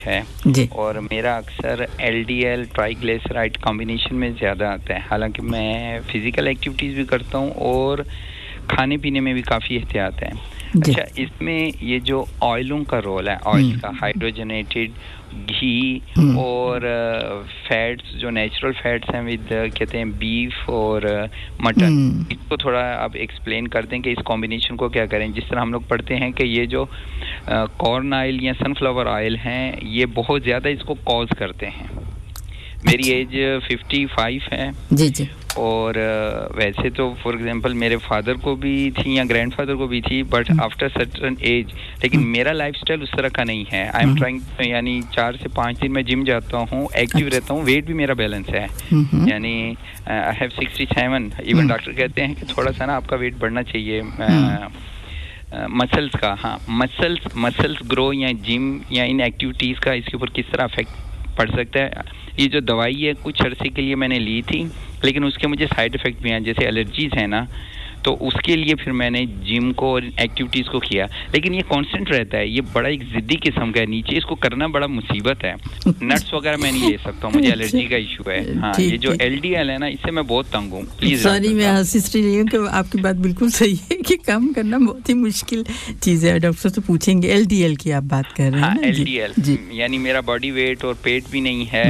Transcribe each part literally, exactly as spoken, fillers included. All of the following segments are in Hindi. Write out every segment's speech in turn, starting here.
है जी। और मेरा अक्सर एलडीएल ट्राइग्लिसराइड कॉम्बिनेशन में ज़्यादा आता है। हालांकि मैं फिज़िकल एक्टिविटीज़ भी करता हूँ और खाने पीने में भी काफ़ी एहतियात है। अच्छा, इसमें ये जो ऑयलों का रोल है, ऑयल का, हाइड्रोजनेटेड घी और फैट्स जो नेचुरल फैट्स हैं विद कहते हैं बीफ और मटन, इसको थोड़ा आप एक्सप्लेन कर दें कि इस कॉम्बिनेशन को क्या करें। जिस तरह हम लोग पढ़ते हैं कि ये जो कॉर्न ऑयल या सनफ्लावर ऑयल हैं ये बहुत ज़्यादा इसको कॉज करते हैं। मेरी एज फिफ्टी फाइव है जी जी। और uh, वैसे तो फॉर एग्जांपल मेरे फादर को भी थी या ग्रैंडफादर को भी थी, बट आफ्टर सर्टेन एज, लेकिन मेरा लाइफस्टाइल उस तरह का नहीं है। आई एम ट्राइंग, यानी चार से पाँच दिन मैं जिम जाता हूँ, एक्टिव रहता हूँ, वेट भी मेरा बैलेंस है, यानी I have sixty seven. Even doctor कहते हैं कि थोड़ा सा ना आपका वेट बढ़ना चाहिए मसल्स uh, का। हाँ, मसल्स मसल्स ग्रो या जिम या इन एक्टिविटीज़ का इसके ऊपर किस तरह अफेक्ट पड़ सकता है। ये जो दवाई है कुछ अरसे के लिए मैंने ली थी, लेकिन उसके मुझे साइड इफ़ेक्ट भी हैं, जैसे एलर्जीज़ हैं ना, तो उसके लिए फिर मैंने जिम को और एक्टिविटीज़ को किया। लेकिन ये कांस्टेंट रहता है, ये बड़ा एक ज़िद्दी किस्म का है, नीचे इसको करना बड़ा मुसीबत है। नट्स वगैरह मैं नहीं ले सकता हूँ, मुझे एलर्जी का इशू है। हाँ, ये जो एलडीएल है ना, इससे मैं बहुत तंग हूँ। प्लीज़ सॉरी, मैं हंस रही हूँ कि आपकी बात बिल्कुल सही है कि काम करना बहुत ही मुश्किल चीज़ है। डॉक्टर से पूछेंगे। एलडीएल की आप बात कर रहे हैं ना? एलडीएल यानी मेरा बॉडी वेट और पेट भी नहीं है,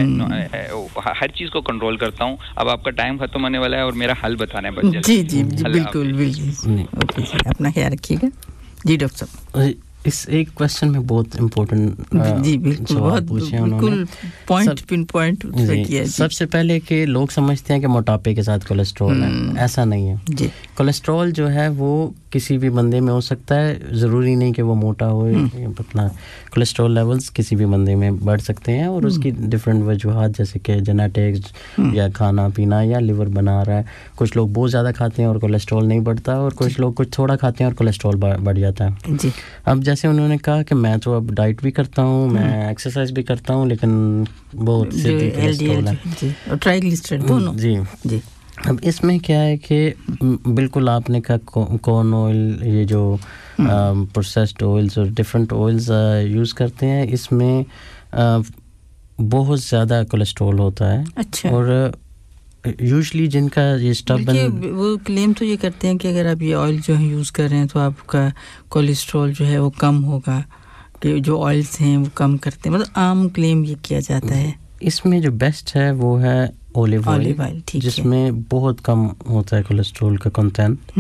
हर चीज़ को कंट्रोल करता हूँ। अब आपका टाइम खत्म होने वाला है और मेरा हल बताना है बस। जी जी बिल्कुल बिल्कुल। ओके जी, अपना ख्याल रखिएगा जी। डॉक्टर साहब, इस एक क्वेश्चन में बहुत इम्पोर्टेंट जी बिल्कुल बहुत बिल्कुल पॉइंट पिन पॉइंट किया। सबसे पहले कि लोग समझते हैं कि मोटापे के साथ कोलेस्ट्रॉल है, ऐसा नहीं है जी। कोलेस्ट्रॉल जो है वो किसी भी बंदे में हो सकता है, ज़रूरी नहीं कि वो मोटा हो या पतला। कोलेस्ट्रॉल लेवल्स किसी भी बंदे में बढ़ सकते हैं और उसकी डिफरेंट वजूहात, जैसे कि जेनेटिक्स या खाना पीना या लिवर बना रहा है। कुछ लोग बहुत ज़्यादा खाते हैं और कोलेस्ट्रॉल नहीं बढ़ता, और कुछ लोग कुछ थोड़ा खाते हैं और कोलेस्ट्रॉल बढ़ जाता है जी। अब जैसे उन्होंने कहा कि मैं तो अब डाइट भी करता हूँ, मैं एक्सरसाइज भी करता हूँ, लेकिन बहुत ज़्यादा कोलेस्ट्रॉल है और ट्राइग्लिसराइड दोनों जी जी। अब इसमें क्या है कि बिल्कुल आपने कहा कॉर्न ऑयल, ये जो प्रोसेस्ड ऑयल्स और डिफरेंट ऑयल्स यूज़ करते हैं, इसमें आ, बहुत ज़्यादा कोलेस्ट्रॉल होता है। अच्छा। और यूजुअली जिनका ये स्टबन, वो क्लेम तो ये करते हैं कि अगर आप ये ऑयल जो है यूज़ कर रहे हैं तो आपका कोलेस्ट्रॉल जो है वो कम होगा, कि जो ऑयल्स हैं वो कम करते हैं, मतलब आम क्लेम ये किया जाता है। इसमें जो बेस्ट है वो है ओलिव ऑयल, जिसमें बहुत कम होता है कोलेस्ट्रॉल का कंटेंट।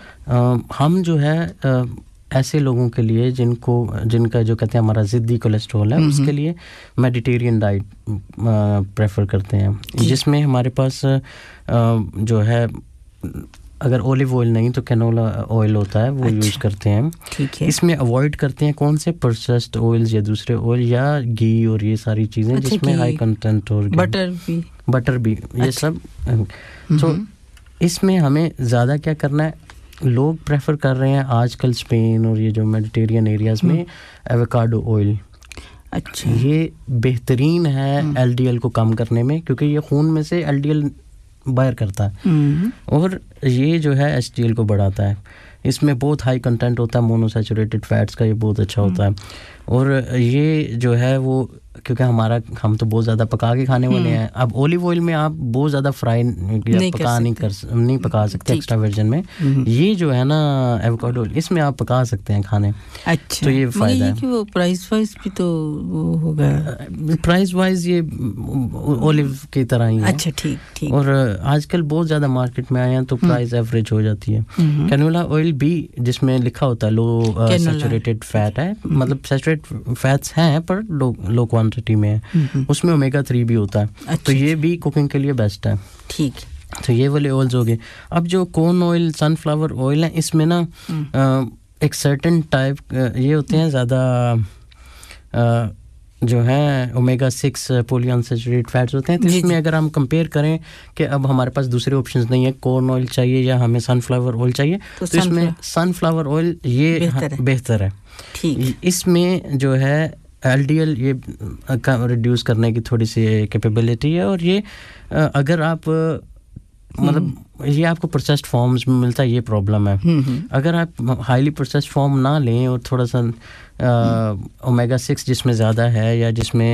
हम जो है आ, ऐसे लोगों के लिए जिनको जिनका जो कहते हैं हमारा ज़िद्दी कोलेस्ट्रॉल है, उसके लिए मेडिटेरियन डाइट प्रेफर करते हैं, जिसमें हमारे पास आ, जो है अगर ओलिव ऑयल नहीं तो कैनोला ऑयल होता है, वो यूज़ करते हैं। ठीक है। इसमें अवॉइड करते हैं कौन से प्रोसेस्ड ऑयल्स या दूसरे ऑयल या घी और ये सारी चीज़ें जिसमें हाई कंटेंट और बटर भी बटर भी ये सब। तो इसमें हमें ज़्यादा क्या करना है, लोग प्रेफर कर रहे हैं आजकल स्पेन और ये जो मेडिटेरियन एरियाज़ में एवोकाडो ऑयल। अच्छा, ये बेहतरीन है एलडीएल को कम करने में, क्योंकि ये खून में से एलडीएल बाहर करता है और ये जो है एचडीएल को बढ़ाता है। इसमें बहुत हाई कंटेंट होता है मोनोसैचुरेटेड फैट्स का, ये बहुत अच्छा होता है। और ये जो है वो क्योंकि हमारा हम तो बहुत ज़्यादा पका के खाने वाले हैं। अब ओलिव ऑयल में आप बहुत ज़्यादा फ्राई या पका नहीं कर नहीं पका सकते एक्स्ट्रा वर्जन में। ये जो है ना एवोकाडो, इसमें आप पका सकते हैं खाने। अच्छा, तो ये फ़ायदा है। कि वो प्राइस वाइज भी तो वो होगा, प्राइस वाइज ये ओलिव की तरह ही है। अच्छा, ठीक ठीक। और आजकल बहुत ज़्यादा मार्केट में आए हैं तो प्राइस एवरेज हो जाती है। कैनोला ऑयल भी जिसमें लिखा होता है लो सैचुरेटेड फैट है, मतलब सैचुरेटेड फैट्स हैं पर लो लो क्वांटिटी में है, उसमें ओमेगा थ्री भी होता है। अच्छा, तो ये भी कुकिंग के लिए बेस्ट है। ठीक। तो ये वाले ऑयल्स हो गए। अब जो कॉर्न ऑयल, सनफ्लावर ऑयल है, इसमें ना एक सर्टेन टाइप ये होते हैं ज़्यादा जो है ओमेगा सिक्स पॉलीअनसैचुरेटेड फैट्स होते हैं। तो इसमें अगर हम कंपेयर करें कि अब हमारे पास दूसरे ऑप्शंस नहीं है, कॉर्न ऑयल चाहिए या हमें सनफ्लावर ऑयल चाहिए, तो, तो इसमें सनफ्लावर ऑयल ये बेहतर है। ठीक। इसमें जो है एलडीएल ये रिड्यूस करने की थोड़ी सी कैपेबिलिटी है। और ये अगर आप मतलब ये आपको प्रोसेस्ड फॉर्म्स में मिलता है, ये प्रॉब्लम है। अगर आप हाईली प्रोसेस्ड फॉर्म ना लें और थोड़ा सा ओमेगा सिक्स जिसमें ज़्यादा है या जिसमें